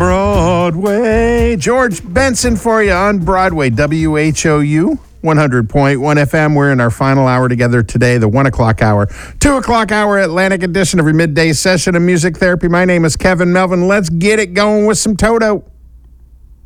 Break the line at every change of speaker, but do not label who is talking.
Broadway. George Benson for you on Broadway. WHOU 100.1 FM. We're in our final hour together today, the 1 o'clock hour. 2 o'clock hour Atlantic edition of your midday session of music therapy. My name is Kevin Melvin. Let's get it going with some Toto.